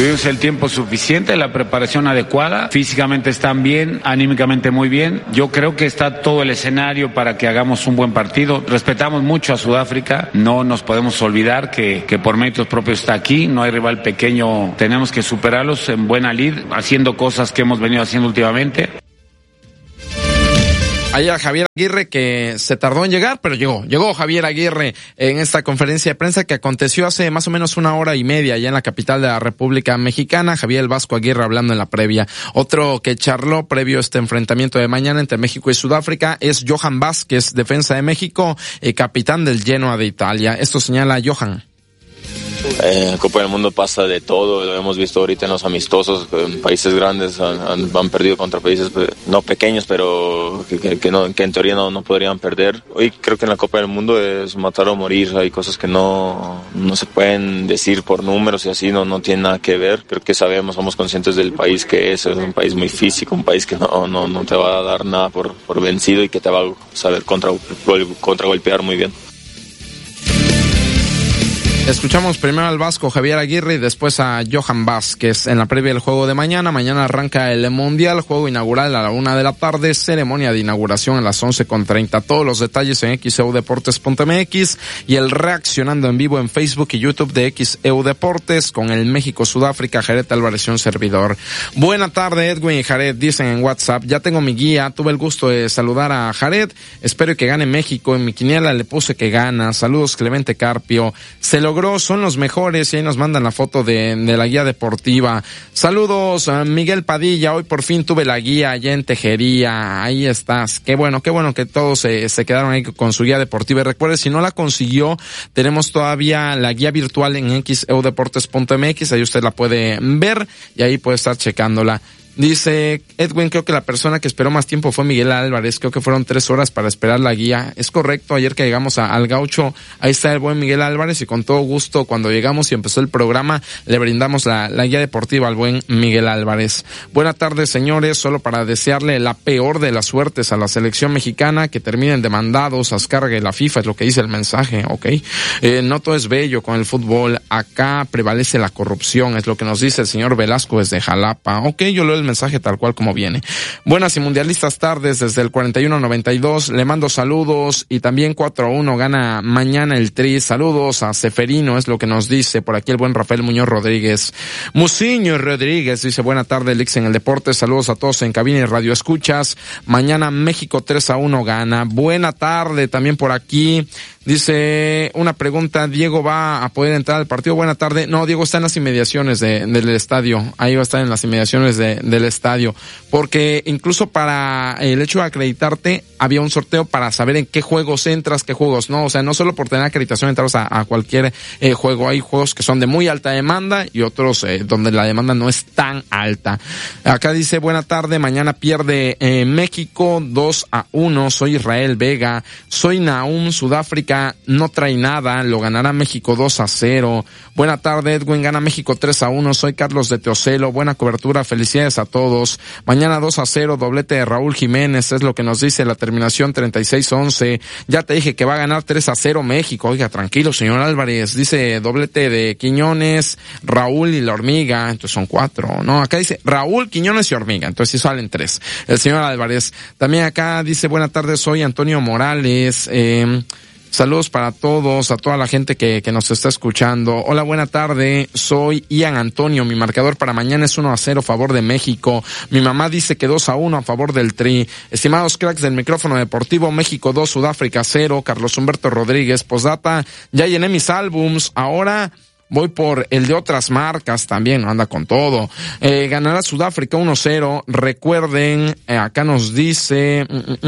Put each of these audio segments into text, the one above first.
Tuvimos el tiempo suficiente, la preparación adecuada, físicamente están bien, anímicamente muy bien. Yo creo que está todo el escenario para que hagamos un buen partido. Respetamos mucho a Sudáfrica, no nos podemos olvidar que por méritos propios está aquí, no hay rival pequeño, tenemos que superarlos en buena lid, haciendo cosas que hemos venido haciendo últimamente. Ayer Javier Aguirre, que se tardó en llegar, pero llegó Javier Aguirre en esta conferencia de prensa que aconteció hace más o menos 1 hora y media allá en la capital de la República Mexicana. Javier El Vasco Aguirre hablando en la previa. Otro que charló previo a este enfrentamiento de mañana entre México y Sudáfrica es Johan Vázquez, defensa de México, capitán del Genoa de Italia. Esto señala Johan. Copa del Mundo pasa de todo, lo hemos visto ahorita en los amistosos, países grandes han perdido contra países no pequeños, pero que en teoría no podrían perder. Hoy creo que en la Copa del Mundo es matar o morir, hay cosas que no se pueden decir por números y así, no tiene nada que ver. Creo que somos conscientes del país que es un país muy físico, un país que no te va a dar nada por vencido y que te va a saber contragolpear muy bien. Escuchamos primero al Vasco Javier Aguirre y después a Johan Vázquez en la previa del juego de mañana. Mañana arranca el Mundial, juego inaugural a la 1:00 p.m, ceremonia de inauguración a las 11:30. Todos los detalles en xeudeportes.mx y el reaccionando en vivo en Facebook y YouTube de XEU Deportes con el México-Sudáfrica, Jared Álvarez y un servidor. Buena tarde, Edwin y Jared, dicen en WhatsApp. Ya tengo mi guía, tuve el gusto de saludar a Jared. Espero que gane México. En mi quiniela le puse que gana. Saludos, Clemente Carpio. Se logró, son los mejores y ahí nos mandan la foto de la guía deportiva. Saludos a Miguel Padilla, hoy por fin tuve la guía allá en Tejería, ahí estás. Qué bueno que todos se quedaron ahí con su guía deportiva. Y recuerde, si no la consiguió, tenemos todavía la guía virtual en xeudeportes.mx, ahí usted la puede ver y ahí puede estar checándola. Dice Edwin, creo que la persona que esperó más tiempo fue Miguel Álvarez, creo que fueron 3 horas para esperar la guía. Es correcto, ayer que llegamos al Gaucho, ahí está el buen Miguel Álvarez y con todo gusto cuando llegamos y empezó el programa le brindamos la guía deportiva al buen Miguel Álvarez. Buena tarde, señores, solo para desearle la peor de las suertes a la selección mexicana, que terminen demandados, ascargue la FIFA, es lo que dice el mensaje, ok. No todo es bello con el fútbol, acá prevalece la corrupción, es lo que nos dice el señor Velasco desde Jalapa, ok, yo leo el mensaje tal cual como viene. Buenas y mundialistas tardes desde el 4192, le mando saludos y también 4-1 gana mañana el Tri. Saludos a Seferino, es lo que nos dice por aquí el buen Rafael Muñoz Rodríguez. Muciño Rodríguez dice buena tarde, Lix en el deporte, saludos a todos en cabina y radio escuchas. Mañana México 3-1 gana. Buena tarde también por aquí. Dice una pregunta, ¿Diego va a poder entrar al partido? Buena tarde. No, Diego está en las inmediaciones del estadio. Ahí va a estar en las inmediaciones del estadio. Porque incluso para el hecho de acreditarte, había un sorteo para saber en qué juegos entras, qué juegos no. O sea, no solo por tener acreditación entras a cualquier juego. Hay juegos que son de muy alta demanda y otros donde la demanda no es tan alta. Acá dice, buena tarde, mañana pierde México 2-1. Soy Israel Vega. Soy Nahum, Sudáfrica no trae nada, lo ganará México 2-0. Buena tarde, Edwin, gana México 3-1. Soy Carlos de Teocelo, buena cobertura, felicidades a todos. Mañana 2-0, doblete de Raúl Jiménez, es lo que nos dice la terminación 36-11. Ya te dije que va a ganar 3-0 México. Oiga, tranquilo, señor Álvarez. Dice doblete de Quiñones, Raúl y la Hormiga, entonces son 4. No, acá dice Raúl, Quiñones y Hormiga, entonces sí salen 3. El señor Álvarez. También acá dice, buena tarde, soy Antonio Morales. Saludos para todos, a toda la gente que nos está escuchando. Hola, buena tarde, soy Ian Antonio. Mi marcador para mañana es 1-0 a favor de México. Mi mamá dice que 2-1 a favor del Tri. Estimados cracks del micrófono deportivo, México 2, Sudáfrica 0. Carlos Humberto Rodríguez, postdata, ya llené mis álbums, ahora voy por el de otras marcas también, anda con todo. Ganará Sudáfrica 1-0. Recuerden, acá nos dice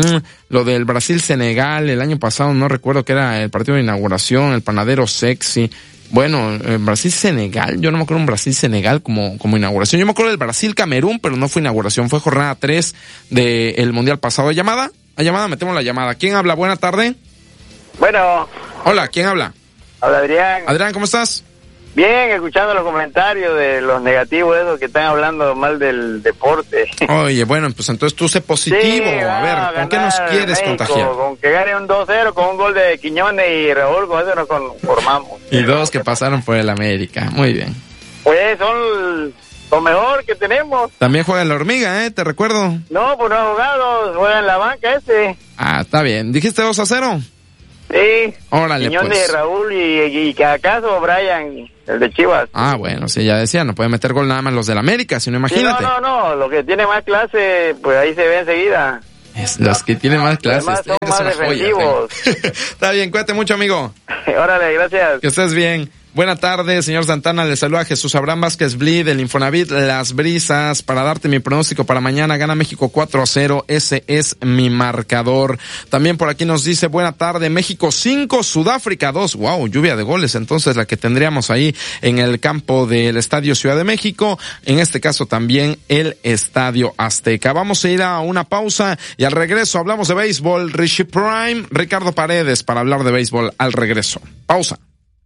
lo del Brasil-Senegal. El año pasado no recuerdo que era el partido de inauguración, el panadero sexy. Bueno, Brasil-Senegal, yo no me acuerdo un Brasil-Senegal como inauguración. Yo me acuerdo del Brasil-Camerún, pero no fue inauguración, fue jornada 3 del Mundial pasado. ¿Hay llamada? Metemos la llamada. ¿Quién habla? Buena tarde. Bueno. Hola, ¿quién habla? Habla Adrián. Adrián, ¿cómo estás? Bien, escuchando los comentarios de los negativos, esos que están hablando mal del deporte. Oye, bueno, pues entonces tú sé positivo. Sí, a ver, ¿con qué nos quieres México, contagiar? Con que gane un 2-0, con un gol de Quiñones y Raúl, con eso nos conformamos. Y 2 que pasaron por el América. Muy bien. Pues son lo mejor que tenemos. También juega en la Hormiga, te recuerdo. No, pues no ha jugado, juega en la banca ese. Ah, está bien. ¿Dijiste 2-0? Sí. Órale, Quiñón pues. de Raúl y que acaso Brian, el de Chivas. Ah, bueno, sí, ya decía, no puede meter gol nada más los del América, sino imagínate. Sí, no, lo que tiene más clase, pues ahí se ve enseguida. Los que tienen más clases. Además son más defensivos. Está bien, cuídate mucho, amigo. Órale, gracias. Que estés bien. Buena tarde, señor Santana. Le saluda a Jesús Abraham Vázquez Bli del Infonavit Las Brisas. Para darte mi pronóstico para mañana, gana México 4-0. Ese es mi marcador. También por aquí nos dice, buena tarde, México 5, Sudáfrica 2. Wow, lluvia de goles. Entonces la que tendríamos ahí en el campo del Estadio Ciudad de México. En este caso también el Estadio Azteca. Vamos a ir a una pausa y al regreso hablamos de béisbol. Richie Prime, Ricardo Paredes para hablar de béisbol al regreso. Pausa.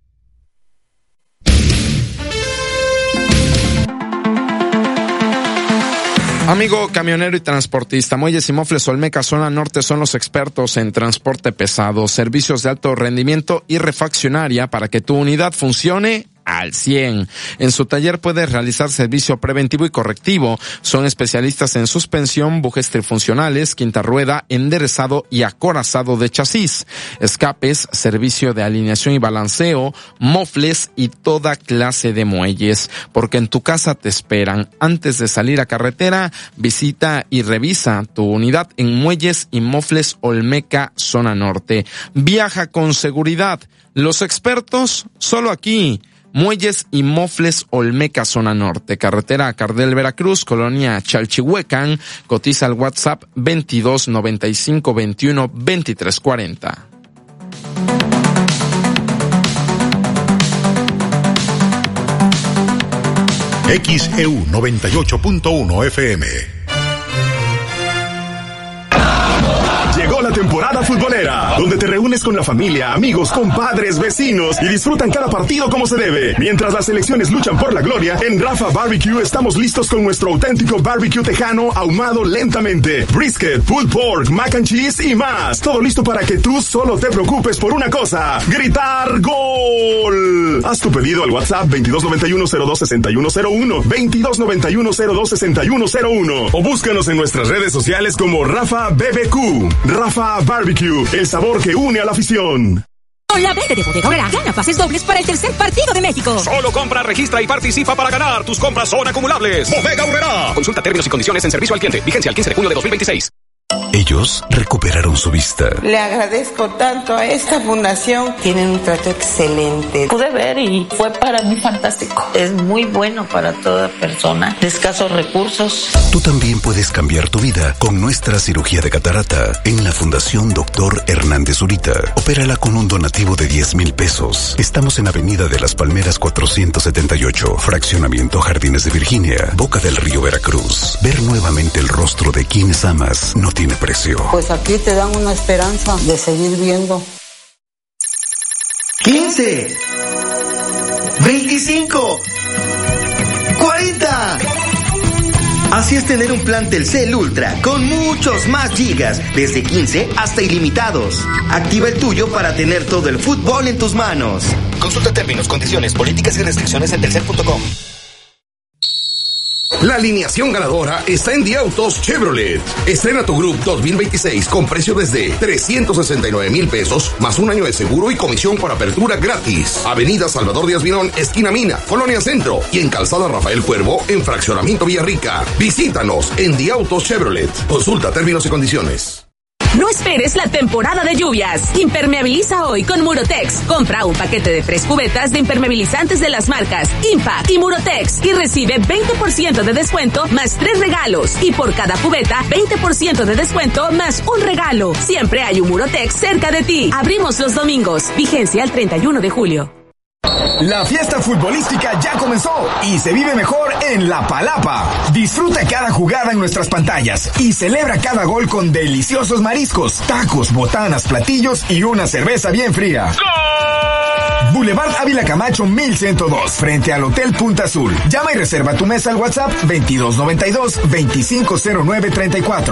Amigo camionero y transportista, Muelles y Mofles Olmeca Zona Norte son los expertos en transporte pesado, servicios de alto rendimiento y refaccionaria para que tu unidad funcione al 100. En su taller puedes realizar servicio preventivo y correctivo. Son especialistas en suspensión, bujes trifuncionales, quinta rueda, enderezado y acorazado de chasis, escapes, servicio de alineación y balanceo, mofles y toda clase de muelles. Porque en tu casa te esperan. Antes de salir a carretera, visita y revisa tu unidad en Muelles y Mofles Olmeca Zona Norte. Viaja con seguridad. Los expertos solo aquí. Muelles y Mofles Olmeca Zona Norte, carretera a Cardel Veracruz, colonia Chalchihuecan. Cotiza al WhatsApp 22 95 21 23 40. XEU 98.1 FM. Llegó la temporada futbolera, donde te reúnes con la familia, amigos, compadres, vecinos y disfrutan cada partido como se debe. Mientras las selecciones luchan por la gloria, en Rafa Barbecue estamos listos con nuestro auténtico barbecue tejano ahumado lentamente. Brisket, pulled pork, mac and cheese y más. Todo listo para que tú solo te preocupes por una cosa: gritar ¡gol! Haz tu pedido al WhatsApp 2291-026101, 2291-026101 o búscanos en nuestras redes sociales como Rafa BBQ. Rafa Barbecue, el sabor que une a la afición. Con la verde de Bodega Aurrera, gana pases dobles para el tercer partido de México. Solo compra, registra y participa para ganar. Tus compras son acumulables. Bodega Aurrera. Consulta términos y condiciones en servicio al cliente. Vigencia el 15 de junio de 2026. Ellos recuperaron su vista. Le agradezco tanto a esta fundación. Tienen un trato excelente. Pude ver y fue para mí fantástico. Es muy bueno para toda persona de escasos recursos. Tú también puedes cambiar tu vida con nuestra cirugía de catarata en la Fundación Dr. Hernández Zurita. Opérala con un donativo de 10,000 pesos. Estamos en Avenida de las Palmeras 478, Fraccionamiento Jardines de Virginia, Boca del Río, Veracruz. Ver nuevamente el rostro de quienes amas no tiene precio. Pues aquí te dan una esperanza de seguir viendo. 15, 25, 40. Así es tener un plan Telcel Ultra con muchos más gigas, desde 15 hasta ilimitados. Activa el tuyo para tener todo el fútbol en tus manos. Consulta términos, condiciones, políticas y restricciones en telcel.com. La alineación ganadora está en Diautos Chevrolet. Estrena tu Group 2026 con precio desde 369,000 pesos, más un año de seguro y comisión por apertura gratis. Avenida Salvador Díaz Vinón, esquina Mina, Colonia Centro, y en Calzada Rafael Cuervo, en Fraccionamiento Villarrica. Visítanos en Diautos Chevrolet. Consulta términos y condiciones. No esperes la temporada de lluvias. Impermeabiliza hoy con Murotex. Compra un paquete de 3 cubetas de impermeabilizantes de las marcas Impact y Murotex y recibe 20% de descuento más 3 regalos. Y por cada cubeta, 20% de descuento más un regalo. Siempre hay un Murotex cerca de ti. Abrimos los domingos. Vigencia el 31 de julio. La fiesta futbolística ya comenzó y se vive mejor en La Palapa. Disfruta cada jugada en nuestras pantallas y celebra cada gol con deliciosos mariscos, tacos, botanas, platillos y una cerveza bien fría. ¡Gol! Boulevard Ávila Camacho 1102, frente al Hotel Punta Azul. Llama y reserva tu mesa al WhatsApp 2292-250934.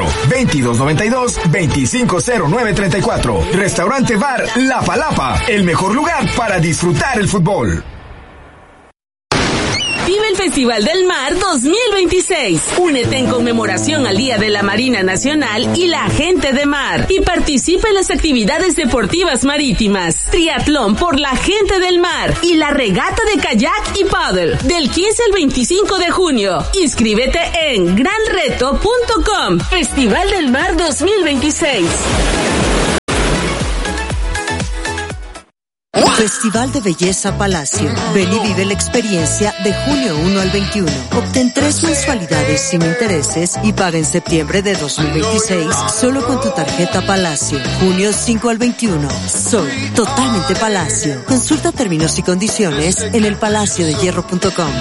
2292-250934. Restaurante Bar La Palapa, el mejor lugar para disfrutar el fútbol. Vive el Festival del Mar 2026. Únete en conmemoración al Día de la Marina Nacional y la Gente de Mar y participa en las actividades deportivas marítimas, triatlón por la Gente del Mar y la regata de kayak y paddle del 15 al 25 de junio. Inscríbete en granreto.com. Festival del Mar 2026. Festival de Belleza Palacio. Ven y vive la experiencia de junio 1 al 21. Obtén 3 mensualidades sin intereses y paga en septiembre de 2026 solo con tu tarjeta Palacio. Junio 5 al 21. Soy totalmente Palacio. Consulta términos y condiciones en elpalaciodehierro.com.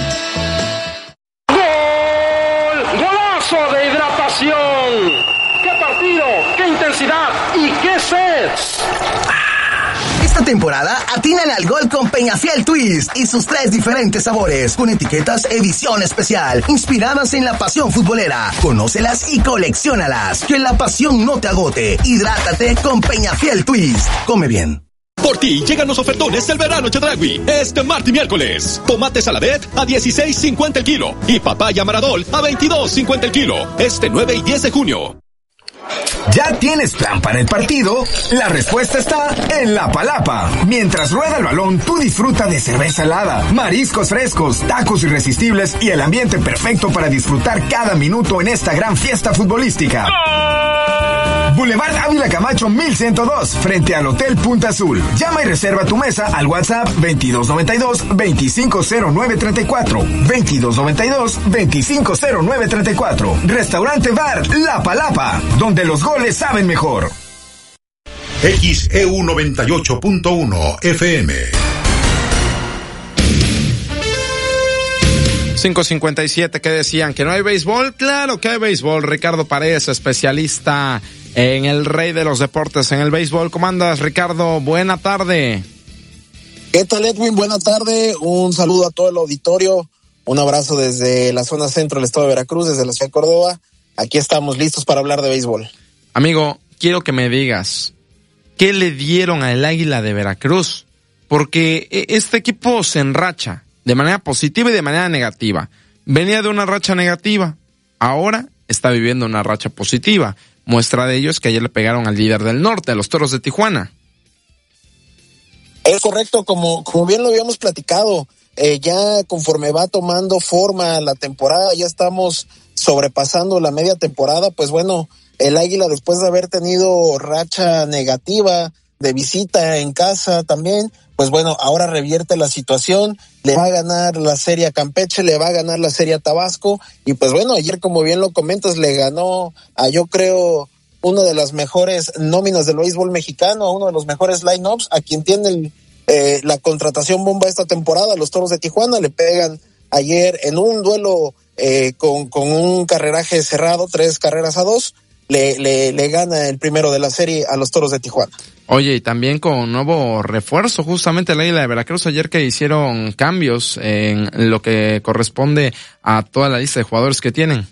¡Gol! ¡Golazo de hidratación! ¡Qué partido! ¡Qué intensidad! ¡Y qué sed! Esta temporada atínale al gol con Peñafiel Twist y sus 3 diferentes sabores, con etiquetas edición especial, inspiradas en la pasión futbolera. Conócelas y colecciónalas. Que la pasión no te agote. Hidrátate con Peñafiel Twist. Come bien. Por ti llegan los ofertones del verano Chedragui. Este martes y miércoles. Tomate Saladet a $16.50 el kilo y papaya Maradol a $22.50 el kilo. Este 9 y 10 de junio. ¿Ya tienes plan para el partido? La respuesta está en La Palapa. Mientras rueda el balón, tú disfruta de cerveza helada, mariscos frescos, tacos irresistibles y el ambiente perfecto para disfrutar cada minuto en esta gran fiesta futbolística. Boulevard Ávila Camacho 1102, frente al Hotel Punta Azul. Llama y reserva tu mesa al WhatsApp 2292-250934. 2292-250934. Restaurante Bar La Palapa, donde los goles saben mejor. XEU 98.1 FM. 5:57, ¿qué decían? ¿Que no hay béisbol? Claro que hay béisbol. Ricardo Paredes, especialista en el rey de los deportes en el béisbol. ¿Cómo andas, Ricardo? Buena tarde. ¿Qué tal, Edwin? Buena tarde. Un saludo a todo el auditorio. Un abrazo desde la zona centro del estado de Veracruz, desde la ciudad de Córdoba. Aquí estamos listos para hablar de béisbol. Amigo, quiero que me digas, ¿qué le dieron al Águila de Veracruz? Porque este equipo se enracha de manera positiva y de manera negativa. Venía de una racha negativa, ahora está viviendo una racha positiva. Muestra de ello es que ayer le pegaron al líder del norte, a los Toros de Tijuana. Es correcto, como bien lo habíamos platicado, ya conforme va tomando forma la temporada, ya estamos sobrepasando la media temporada, pues bueno, el Águila, después de haber tenido racha negativa de visita en casa también, pues bueno, ahora revierte la situación, le va a ganar la serie a Campeche, le va a ganar la serie a Tabasco, y pues bueno, ayer, como bien lo comentas, le ganó a, yo creo, una de las mejores nóminas del béisbol mexicano, a uno de los mejores line-ups, a quien tiene la contratación bomba esta temporada, los Toros de Tijuana. Le pegan ayer en un duelo con un carreraje cerrado, 3-2, le gana el primero de la serie a los Toros de Tijuana. Oye, y también con nuevo refuerzo, justamente el Águila de Veracruz, ayer que hicieron cambios en lo que corresponde a toda la lista de jugadores que tienen.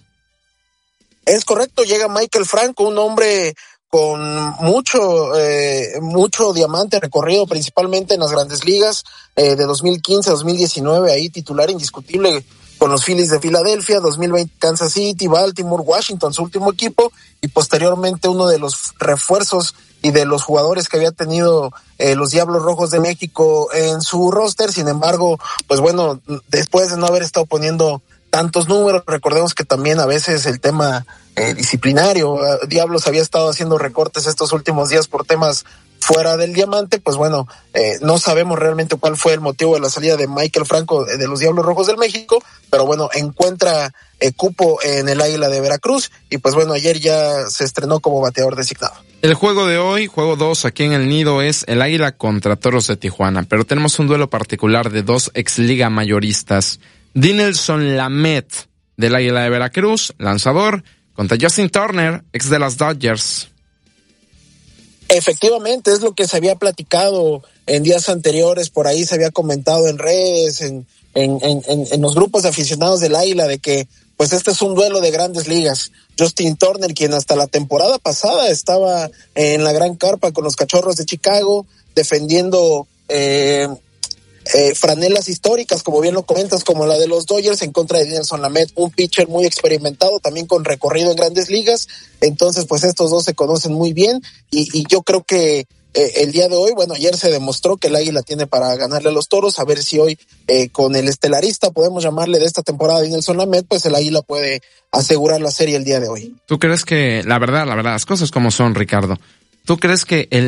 Es correcto, llega Michael Franco, un hombre con mucho diamante recorrido, principalmente en las grandes ligas, de 2015 a 2019, ahí titular indiscutible con los Phillies de Filadelfia, 2020 Kansas City, Baltimore, Washington, su último equipo, y posteriormente uno de los refuerzos y de los jugadores que había tenido los Diablos Rojos de México en su roster. Sin embargo, pues bueno, después de no haber estado poniendo tantos números, recordemos que también a veces el tema disciplinario, Diablos había estado haciendo recortes estos últimos días por temas fuera del diamante, pues bueno, no sabemos realmente cuál fue el motivo de la salida de Michael Franco de los Diablos Rojos del México, pero bueno, encuentra cupo en el Águila de Veracruz, y pues bueno, ayer ya se estrenó como bateador designado. El juego de hoy, juego 2 aquí en el Nido, es el Águila contra Toros de Tijuana, pero tenemos un duelo particular de dos ex-liga mayoristas. Dinelson Lamet, del Águila de Veracruz, lanzador, contra Justin Turner, ex de las Dodgers. Efectivamente, es lo que se había platicado en días anteriores, por ahí se había comentado en redes, en los grupos de aficionados del Águila, de que pues este es un duelo de grandes ligas. Justin Turner, quien hasta la temporada pasada estaba en la gran carpa con los Cachorros de Chicago, defendiendo franelas históricas, como bien lo comentas, como la de los Dodgers en contra de Dinelson Lamet, un pitcher muy experimentado, también con recorrido en grandes ligas. Entonces, pues estos dos se conocen muy bien y yo creo que el día de hoy, bueno, ayer se demostró que el Águila tiene para ganarle a los Toros, a ver si hoy con el estelarista, podemos llamarle, de esta temporada, Dinelson Lamet, pues el Águila puede asegurar la serie el día de hoy. ¿Tú crees que, la verdad, las cosas como son, Ricardo, ¿tú crees que el